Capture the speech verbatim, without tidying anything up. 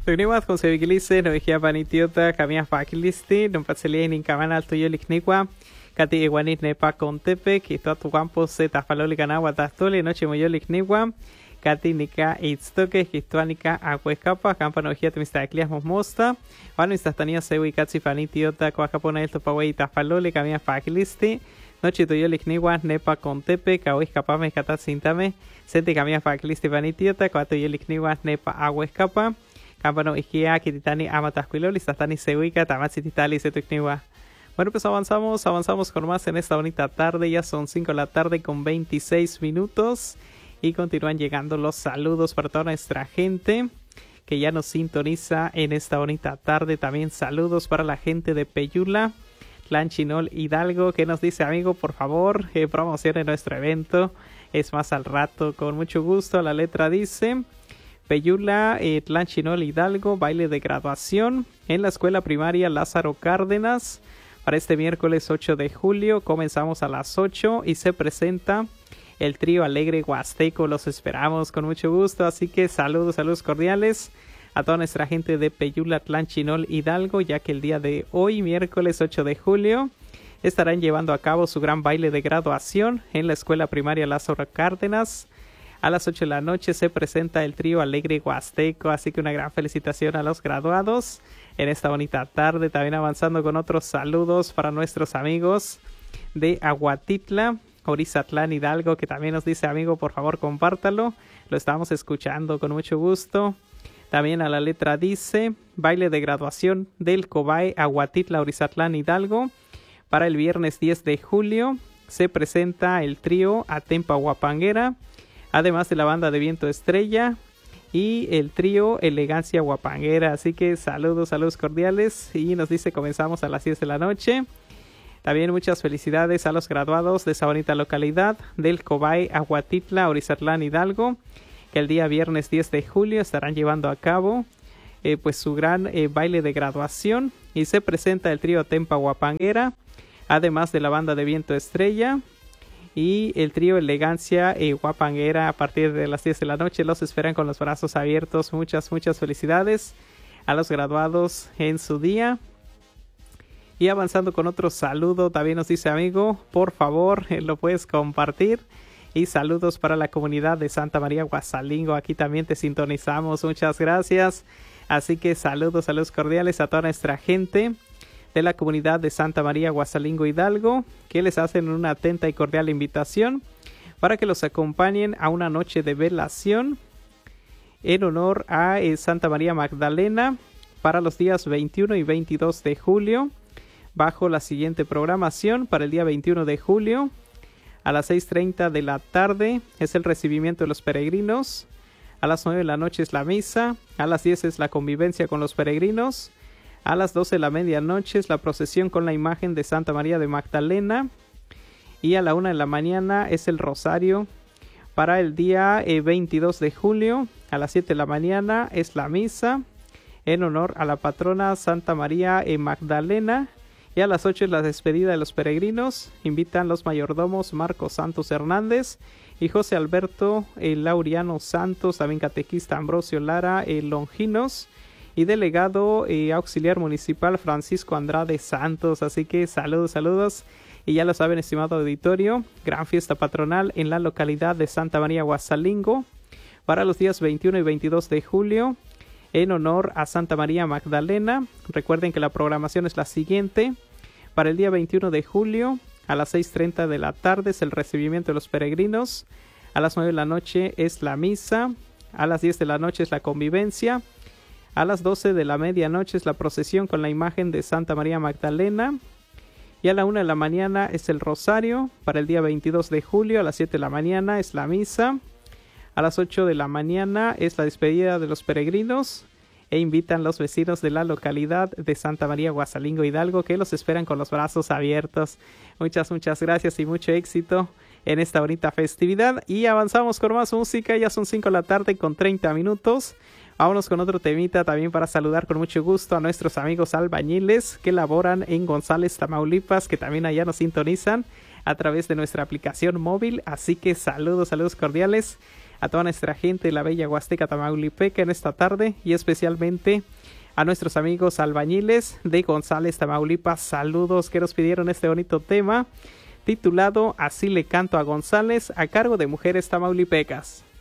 Tugniwat con Sevigilice, no dejía panitiota, camia fakilisti, no paselia ni camana alto yo ligniwa, Kati iguanit nepa con tepe, que todo tu campo se tafaloli ganagua tastole, noche moyo ligniwa, Kati nika itstoke, histuanica aguescapa, campa no dejía temistaclias mosta, Wano instantánea sewi katsi panitiota, coacapona el topaway tafaloli, camia fakilisti, Noche tuyo ligniwa, nepa con tepe, cahuescapame, catatsintame, Sente camia fakilisti panitiota, coatuyo ligniwa, nepa aguescapa, Campano Igia, Kititani, Amatascuiloli, Statani Sehuica, Tamatzititali, Setuicniwa. Bueno, pues avanzamos, avanzamos con más en esta bonita tarde. Ya son cinco de la tarde con veintiséis minutos. Y continúan llegando los saludos para toda nuestra gente que ya nos sintoniza en esta bonita tarde. También saludos para la gente de Peyula, Tlanchinol, Hidalgo, que nos dice, amigo, por favor, eh, promocione nuestro evento. Es más al rato, con mucho gusto. La letra dice... Peyula, eh, Tlanchinol, Hidalgo, baile de graduación en la escuela primaria Lázaro Cárdenas para este miércoles ocho de julio. Comenzamos a las ocho y se presenta el trío Alegre Huasteco. Los esperamos con mucho gusto, así que saludos, saludos cordiales a toda nuestra gente de Peyula, Tlanchinol, Hidalgo, ya que el día de hoy, miércoles ocho de julio, estarán llevando a cabo su gran baile de graduación en la escuela primaria Lázaro Cárdenas. A las ocho de la noche se presenta el trío Alegre Huasteco, así que una gran felicitación a los graduados en esta bonita tarde. También avanzando con otros saludos para nuestros amigos de Aguatitla, Orizatlán, Hidalgo, que también nos dice, amigo, por favor compártalo. Lo estamos escuchando con mucho gusto. También a la letra dice, baile de graduación del Cobay, Aguatitla, Orizatlán, Hidalgo. Para el viernes diez de julio se presenta el trío Atempa Huapanguera, además de la banda de Viento Estrella y el trío Elegancia Huapanguera. Así que saludos, saludos cordiales. Y nos dice, comenzamos a las diez de la noche. También muchas felicidades a los graduados de esa bonita localidad del Cobay, Aguatitla, Orizatlán, Hidalgo, que el día viernes diez de julio estarán llevando a cabo eh, pues su gran eh, baile de graduación. Y se presenta el trío Atempa Huapanguera, además de la banda de Viento Estrella y el trío Elegancia y Huapanguera. A partir de las diez de la noche los esperan con los brazos abiertos. Muchas, muchas felicidades a los graduados en su día. Y avanzando con otro saludo, también nos dice, amigo, por favor, eh, lo puedes compartir. Y saludos para la comunidad de Santa María Guasalingo. Aquí también te sintonizamos. Muchas gracias. Así que saludos, saludos cordiales a toda nuestra gente de la comunidad de Santa María Guasalingo, Hidalgo, que les hacen una atenta y cordial invitación para que los acompañen a una noche de velación en honor a eh, Santa María Magdalena para los días veintiuno y veintidós de julio, bajo la siguiente programación. Para el día veintiuno de julio a las seis treinta de la tarde es el recibimiento de los peregrinos, a las nueve de la noche es la misa, a las diez es la convivencia con los peregrinos, a las doce de la medianoche es la procesión con la imagen de Santa María de Magdalena. Y a la una de la mañana es el rosario. Para el día eh, veintidós de julio, a las siete de la mañana es la misa en honor a la patrona Santa María eh, Magdalena. Y a las ocho es la despedida de los peregrinos. Invitan los mayordomos Marcos Santos Hernández y José Alberto eh, Laureano Santos, también catequista Ambrosio Lara eh, Longinos, y delegado eh, auxiliar municipal Francisco Andrade Santos. Así que saludos, saludos. Y ya lo saben, estimado auditorio, gran fiesta patronal en la localidad de Santa María Guasalingo para los días veintiuno y veintidós de julio en honor a Santa María Magdalena. Recuerden que la programación es la siguiente. Para el día veintiuno de julio a las seis treinta de la tarde es el recibimiento de los peregrinos. A las nueve de la noche es la misa. A las diez de la noche es la convivencia. A las doce de la medianoche es la procesión con la imagen de Santa María Magdalena. Y a la una de la mañana es el rosario. Para el día veintidós de julio a las siete de la mañana es la misa. A las ocho de la mañana es la despedida de los peregrinos. E invitan los vecinos de la localidad de Santa María Guasalingo, Hidalgo, que los esperan con los brazos abiertos. Muchas, muchas gracias y mucho éxito en esta bonita festividad. Y avanzamos con más música. Ya son cinco de la tarde con treinta minutos. Vámonos con otro temita también para saludar con mucho gusto a nuestros amigos albañiles que laboran en González, Tamaulipas, que también allá nos sintonizan a través de nuestra aplicación móvil. Así que saludos, saludos cordiales a toda nuestra gente de la bella Huasteca Tamaulipeca en esta tarde y especialmente a nuestros amigos albañiles de González, Tamaulipas. Saludos, que nos pidieron este bonito tema titulado Así le canto a González, a cargo de Mujeres Tamaulipecas.